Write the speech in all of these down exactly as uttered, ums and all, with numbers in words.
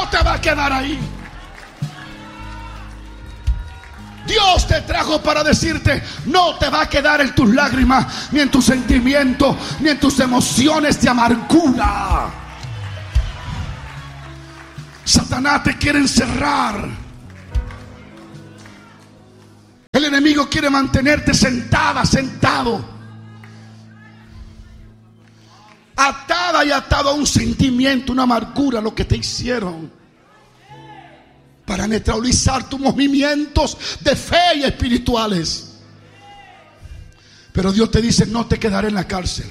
no te va a quedar ahí. Dios te trajo para decirte: no te va a quedar en tus lágrimas, ni en tus sentimientos, ni en tus emociones de amargura. Satanás te quiere encerrar. El enemigo quiere mantenerte sentada, sentado, atada y atado a un sentimiento, una amargura, lo que te hicieron, para neutralizar tus movimientos de fe y espirituales. Pero Dios te dice: no te quedaré en la cárcel.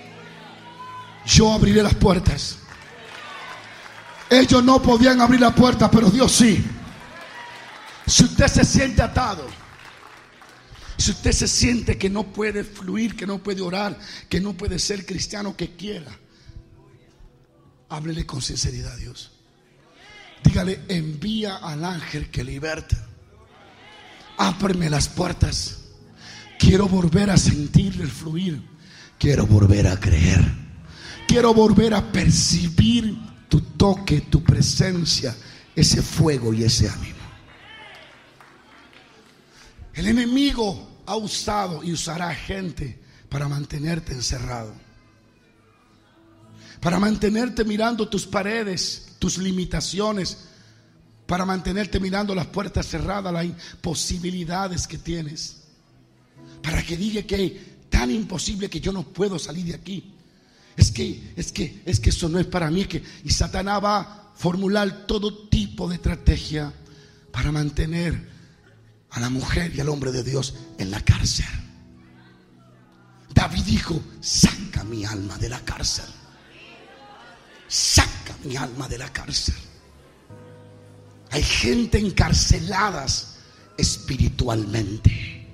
Yo abriré las puertas. Ellos no podían abrir la puerta, pero Dios sí. Si usted se siente atado, si usted se siente que no puede fluir, que no puede orar, que no puede ser cristiano que quiera, háblele con sinceridad a Dios. Dígale: envía al ángel que liberta. Ábreme las puertas. Quiero volver a sentir el fluir. Quiero volver a creer. Quiero volver a percibir tu toque, tu presencia, ese fuego y ese ánimo. El enemigo ha usado y usará gente para mantenerte encerrado, para mantenerte mirando tus paredes, tus limitaciones, para mantenerte mirando las puertas cerradas, las imposibilidades que tienes, para que diga que es tan imposible que yo no puedo salir de aquí. Es que, es que, es que eso no es para mí. Es que, y Satanás va a formular todo tipo de estrategia para mantener a la mujer y al hombre de Dios en la cárcel. David dijo: saca mi alma de la cárcel. Saca mi alma de la cárcel. Hay gente encarceladas espiritualmente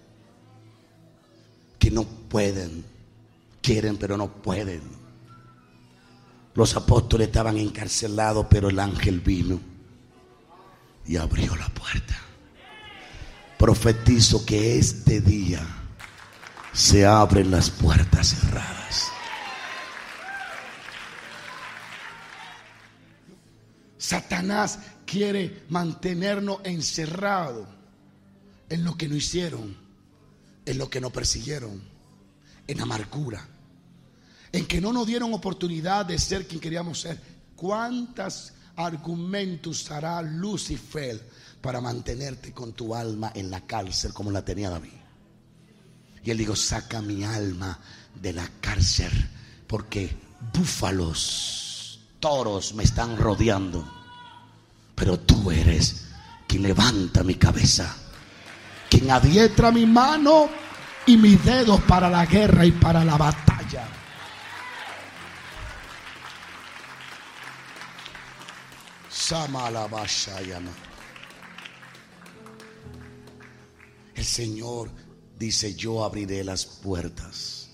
que no pueden, quieren pero no pueden. Los apóstoles estaban encarcelados, pero el ángel vino y abrió la puerta. Profetizo que este día se abren las puertas cerradas. Satanás quiere mantenernos encerrados en lo que no hicieron, en lo que nos persiguieron, en amargura, en que no nos dieron oportunidad de ser quien queríamos ser. ¿Cuántos argumentos hará Lucifer para mantenerte con tu alma en la cárcel como la tenía David? Y él dijo: saca mi alma de la cárcel, porque búfalos, toros me están rodeando, pero tú eres quien levanta mi cabeza, quien adietra mi mano y mis dedos para la guerra y para la batalla. El Señor dice: yo abriré las puertas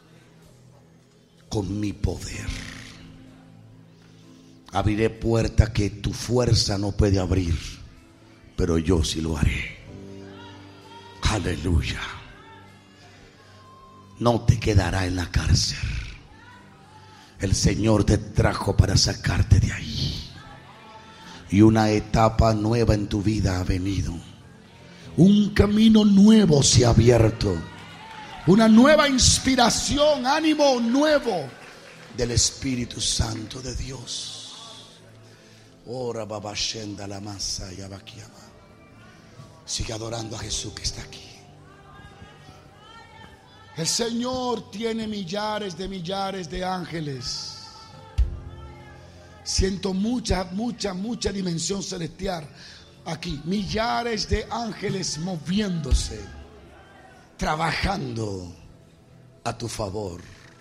con mi poder. Abriré puertas que tu fuerza no puede abrir, pero yo sí lo haré. Aleluya. No te quedará en la cárcel. El Señor te trajo para sacarte de ahí. Y una etapa nueva en tu vida ha venido. Un camino nuevo se ha abierto. Una nueva inspiración, ánimo nuevo del Espíritu Santo de Dios. Ora babashenda la masa y abakiama. Sigue adorando a Jesús que está aquí. El Señor tiene millares de millares de ángeles. Siento mucha, mucha, mucha dimensión celestial aquí. Millares de ángeles moviéndose, trabajando a tu favor.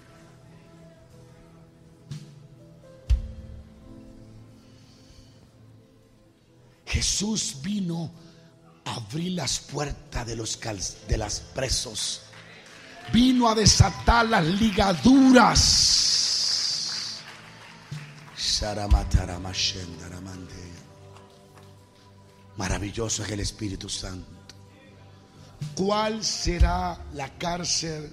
Jesús vino a abrir las puertas de los, cal- de los presos. Vino a desatar las ligaduras. Maravilloso es el Espíritu Santo. ¿Cuál será la cárcel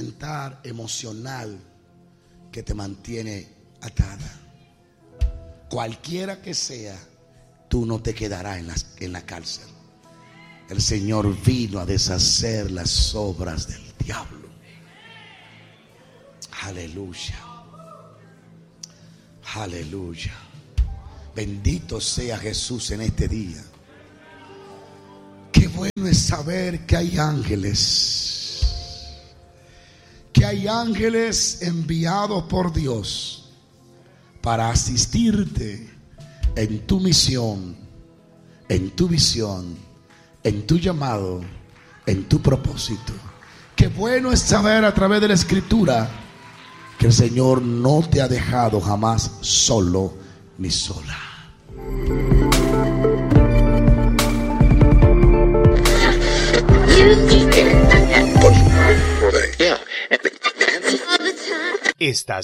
sentimental, emocional que te mantiene atada? cualquiera que sea, tú no te quedarás en la, en la cárcel. El Señor vino a deshacer las obras del diablo. Aleluya. Aleluya. Bendito sea Jesús en este día. Qué bueno es saber que hay ángeles, que hay ángeles enviados por Dios para asistirte en tu misión, en tu visión, en tu llamado, en tu propósito. Qué bueno es saber a través de la Escritura que el Señor no te ha dejado jamás solo ni sola. Está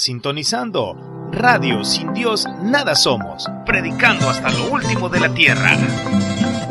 sintonizando Radio Sin Dios Nada Somos, predicando hasta lo último de la tierra.